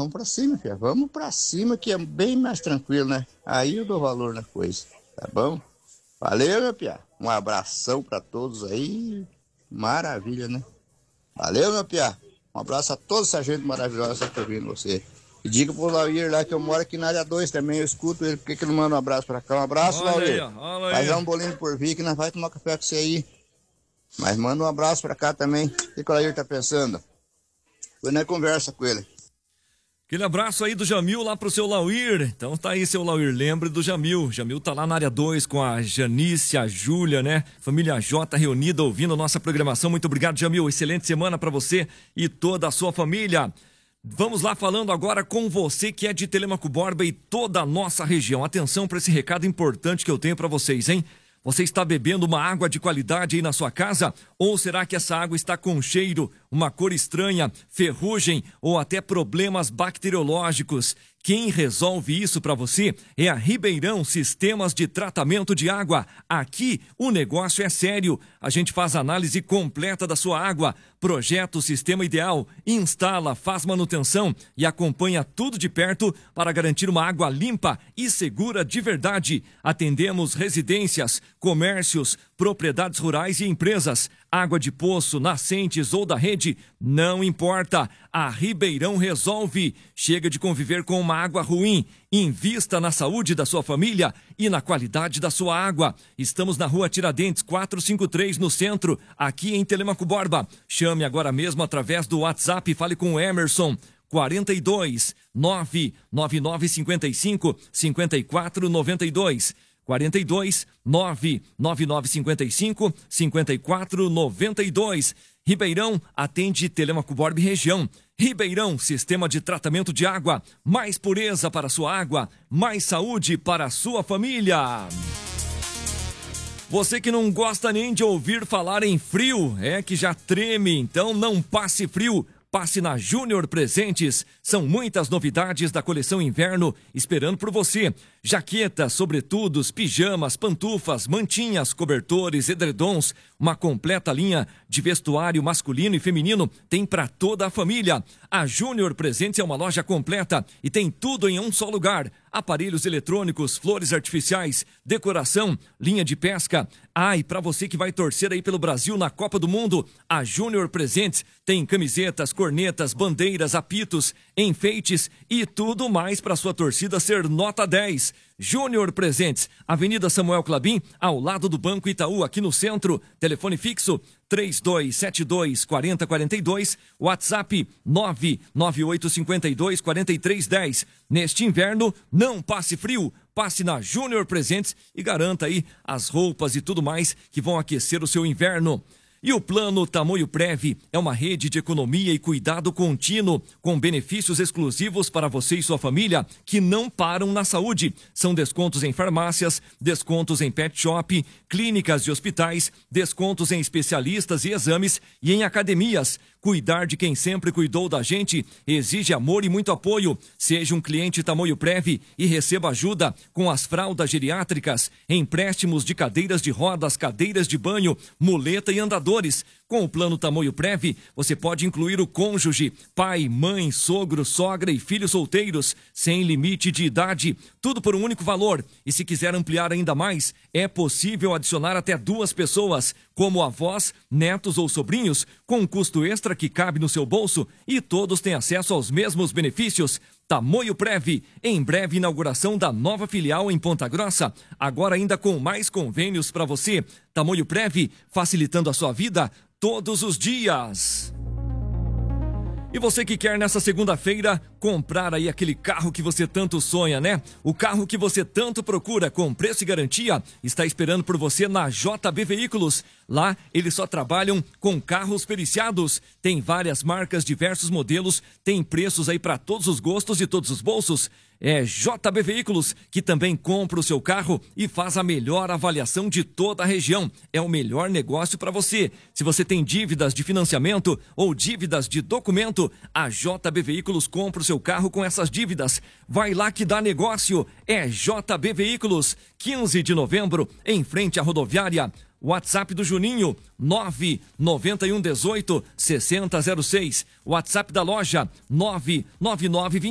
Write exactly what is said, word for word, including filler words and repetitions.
vamos pra cima, filha. Vamos pra cima que é bem mais tranquilo, né? Aí eu dou valor na coisa, tá bom? Valeu, meu piá. Um abração pra todos aí. Maravilha, né? Valeu, meu piá. Um abraço a toda essa gente maravilhosa que tá ouvindo você. E diga pro Lauir lá que eu moro aqui na área dois também, eu escuto ele, por que que ele manda um abraço pra cá? Um abraço, Lauir. Faz um bolinho por vir que nós vai tomar café com você aí. Mas manda um abraço pra cá também. O que, que o Lauir tá pensando? Foi na conversa com ele. Aquele abraço aí do Jamil lá pro seu Lauir. Então tá aí, seu Lauir, lembre do Jamil. Jamil tá lá na área dois com a Janice, a Júlia, né? Família J reunida ouvindo a nossa programação. Muito obrigado, Jamil. Excelente semana pra você e toda a sua família. Vamos lá falando agora com você que é de Telêmaco Borba e toda a nossa região. Atenção para esse recado importante que eu tenho para vocês, hein? Você está bebendo uma água de qualidade aí na sua casa? Ou será que essa água está com cheiro, uma cor estranha, ferrugem ou até problemas bacteriológicos? Quem resolve isso para você é a Ribeirão Sistemas de Tratamento de Água. Aqui o negócio é sério. A gente faz análise completa da sua água, projeta o sistema ideal, instala, faz manutenção e acompanha tudo de perto para garantir uma água limpa e segura de verdade. Atendemos residências, comércios, propriedades rurais e empresas. Água de poço, nascentes ou da rede, não importa. A Ribeirão resolve. Chega de conviver com uma água ruim. Invista na saúde da sua família e na qualidade da sua água. Estamos na Rua Tiradentes, quatrocentos e cinquenta e três, no centro, aqui em Telêmaco Borba. Chame agora mesmo através do WhatsApp e fale com o Emerson. quarenta e dois, nove nove nove cinquenta e cinco, cinquenta e quatro noventa e dois. quarenta e dois, nove nove nove cinquenta e cinco, cinquenta e quatro noventa e dois. Ribeirão atende Telêmaco Borba e região. Ribeirão, sistema de tratamento de água. Mais pureza para a sua água, mais saúde para a sua família. Você que não gosta nem de ouvir falar em frio, é que já treme, então não passe frio. Passe na Júnior Presentes. São muitas novidades da coleção inverno esperando por você. Jaquetas, sobretudos, pijamas, pantufas, mantinhas, cobertores, edredons. Uma completa linha de vestuário masculino e feminino tem para toda a família. A Júnior Presentes é uma loja completa e tem tudo em um só lugar. Aparelhos eletrônicos, flores artificiais, decoração, linha de pesca. Ah, e para você que vai torcer aí pelo Brasil na Copa do Mundo, a Júnior Presentes tem camisetas, cornetas, bandeiras, apitos, enfeites e tudo mais para sua torcida ser nota dez. Júnior Presentes, Avenida Samuel Clabim, ao lado do Banco Itaú, aqui no centro. Telefone fixo três dois sete dois, quatro zero quatro dois, WhatsApp nove nove oito cinco dois, quatro três um zero. Neste inverno, não passe frio, passe na Júnior Presentes e garanta aí as roupas e tudo mais que vão aquecer o seu inverno. E o Plano Tamoio Prev é uma rede de economia e cuidado contínuo, com benefícios exclusivos para você e sua família que não param na saúde. São descontos em farmácias, descontos em pet shop, clínicas e hospitais, descontos em especialistas e exames e em academias. Cuidar de quem sempre cuidou da gente exige amor e muito apoio. Seja um cliente Tamoio Prev e receba ajuda com as fraldas geriátricas, empréstimos de cadeiras de rodas, cadeiras de banho, muleta e andadores. Com o Plano Tamoio Prev, você pode incluir o cônjuge, pai, mãe, sogro, sogra e filhos solteiros, sem limite de idade, tudo por um único valor. E se quiser ampliar ainda mais, é possível adicionar até duas pessoas, como avós, netos ou sobrinhos, com um custo extra que cabe no seu bolso e todos têm acesso aos mesmos benefícios. Tamoio Prev, em breve inauguração da nova filial em Ponta Grossa, agora ainda com mais convênios para você. Tamoio Prev, facilitando a sua vida todos os dias. E você que quer nessa segunda-feira comprar aí aquele carro que você tanto sonha, né? O carro que você tanto procura com preço e garantia está esperando por você na J B Veículos. Lá eles só trabalham com carros periciados. Tem várias marcas, diversos modelos, tem preços aí para todos os gostos e todos os bolsos. É J B Veículos que também compra o seu carro e faz a melhor avaliação de toda a região. É o melhor negócio para você. Se você tem dívidas de financiamento ou dívidas de documento, a J B Veículos compra o seu carro com essas dívidas. Vai lá que dá negócio. É J B Veículos, quinze de novembro, em frente à rodoviária. WhatsApp do Juninho, nove nove um um oito, seis zero zero seis. WhatsApp da loja, nove nove nove